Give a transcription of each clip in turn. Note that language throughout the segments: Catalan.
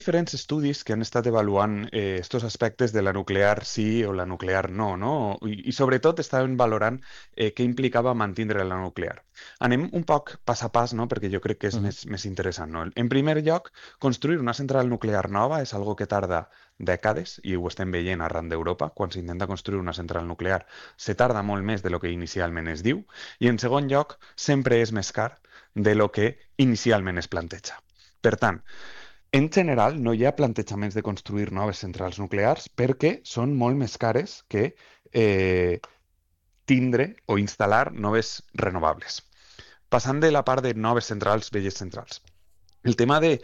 diferents estudis que han estat avaluant estos aspectes de la nuclear sí o la nuclear no, no? I sobretot estaven valorant què implicava mantindre la nuclear. Anem un poc pas a pas, no? Perquè jo crec que és més interessant, no? En primer lloc, construir una central nuclear nova és algo que tarda dècades, i ho estem veient arran d'Europa, quan s'intenta construir una central nuclear, se tarda molt més de lo que inicialment es diu, i en segon lloc, sempre és més car de lo que inicialment es planteja. Per tant, en general, no hi ha plantejaments de construir noves centrals nuclears perquè són molt més cares que tindre o instal·lar noves renovables. Passant de la part de noves centrals, velles centrals. El tema de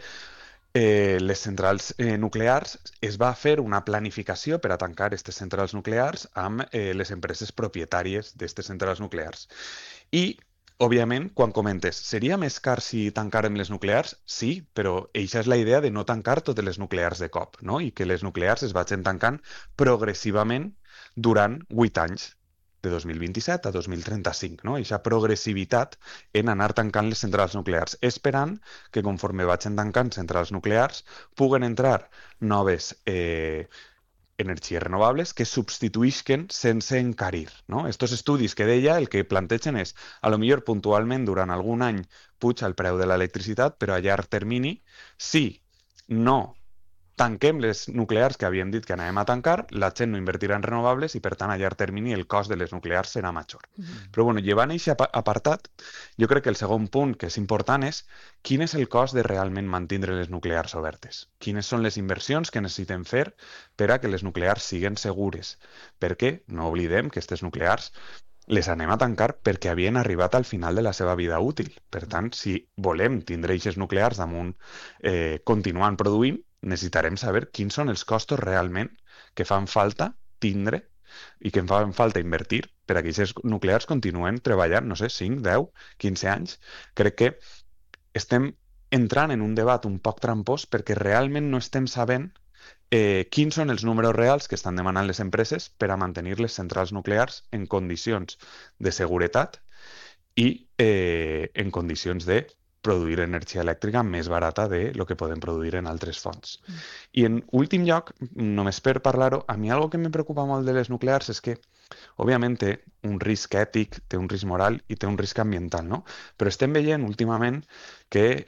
les centrals nuclears es va fer una planificació per a tancar aquestes centrals nuclears amb les empreses propietàries d'aquestes centrals nuclears. I, òbviament, quan comentes, seria més car si tancàrem les nuclears? Sí, però eixa és la idea de no tancar totes les nuclears de cop, no? I que les nuclears es vagin tancant progressivament durant 8 anys, de 2027 a 2035, no? Eixa progressivitat en anar tancant les centrals nuclears, esperant que conforme vagin tancant centrals nuclears puguen entrar noves energies renovables que substituïsquen sense encarir, no? Estos estudis que deia el que plantegen és, a lo millor puntualment durant algun any puja el preu de l'electricitat, però a llarg termini, si no tanquem les nuclears que havíem dit que anàvem a tancar, la gent no invertirà en renovables i, per tant, a llarg termini el cost de les nuclears serà major. Però, bueno, llevant aquest apartat, jo crec que el segon punt que és important és quin és el cost de realment mantindre les nuclears obertes. Quines són les inversions que necessitem fer per a que les nuclears siguen segures. Perquè no oblidem que aquestes nuclears les anem a tancar perquè havien arribat al final de la seva vida útil. Per tant, si volem tindre eixes nuclears damunt continuant produint, necessitarem saber quins són els costos realment que fan falta tindre i que fan falta invertir per a que aquestes nuclears continuen treballant, no sé, 5, 10, 15 anys. Crec que estem entrant en un debat un poc trampós perquè realment no estem sabent quins són els números reals que estan demanant les empreses per a mantenir les centrals nuclears en condicions de seguretat i en condicions de produir energia elèctrica més barata de lo que podem produir en altres fonts. I en últim lloc, només per parlar-ho, a mi algo que me preocupa molt de les nuclears és que, òbviament, té un risc ètic, té un risc moral i té un risc ambiental, no? Però estem veient últimament que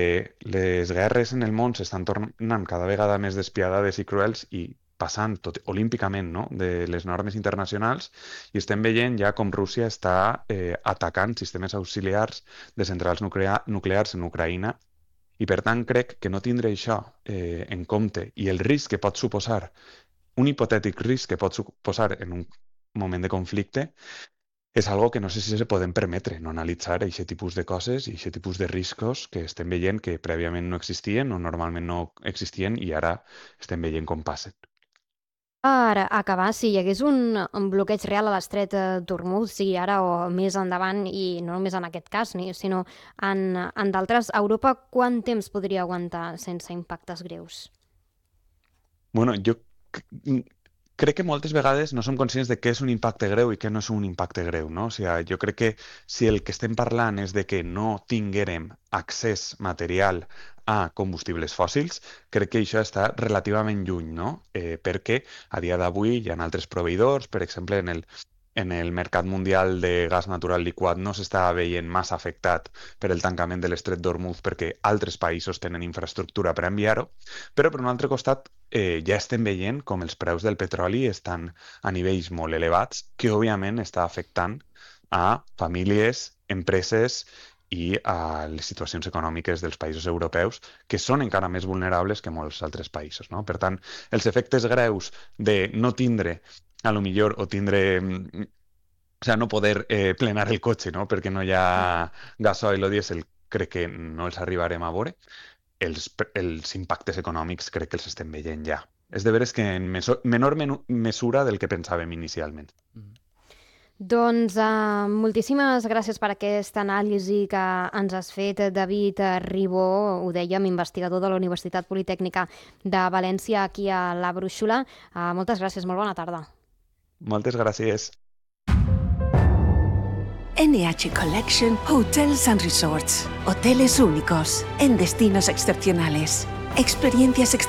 les guerres en el món s'estan tornant cada vegada més despiadades i cruels i passant tot olímpicament, no?, de les normes internacionals, i estem veient ja com Rússia està atacant sistemes auxiliars de centrals nuclears en Ucraïna, i per tant crec que no tindre això en compte i el risc que pot suposar, un hipotètic risc que pot suposar en un moment de conflicte, és algo que no sé si se podem permetre, no analitzar aquest tipus de coses i aquest tipus de riscos que estem veient que prèviament no existien o normalment no existien i ara estem veient com passen. Per acabar, si hi hagués un bloqueig real a l'estret d'Hormuz, sigui ara o més endavant, i no només en aquest cas, sinó en d'altres, Europa quant temps podria aguantar sense impactes greus? Bueno, jo crec que moltes vegades no som conscients de què és un impacte greu i què no és un impacte greu, no? O sigui, jo crec que si el que estem parlant és de que no tinguérem accés material a combustibles fòssils, crec que això està relativament lluny, no? Perquè a dia d'avui hi ha altres proveïdors, per exemple, en el mercat mundial de gas natural liquat no s'està veient massa afectat per el tancament de l'estret d'Hormuz perquè altres països tenen infraestructura per enviar-ho, però per un altre costat ja estem veient com els preus del petroli estan a nivells molt elevats que òbviament està afectant a famílies, empreses i a les situacions econòmiques dels països europeus que són encara més vulnerables que molts altres països, no? Per tant, els efectes greus de no tindre a lo millor o tindre, o sea, no poder plenar el cotxe, no?, perquè no hi ha gasoil o dièsel, crec que no els arribarem a veure. Els impactes econòmics crec que els estem veient ja. És de veres que en menor mesura del que pensàvem inicialment. Doncs moltíssimes gràcies per aquesta anàlisi que ens has fet, David Ribó, ho dèiem, investigador de la Universitat Politècnica de València, aquí a la Brúixola. Moltes gràcies, molt bona tarda. Moltes gràcies. NH Collection Hotels and Resorts. Hoteles únicos en destinos excepcionales. Experiencias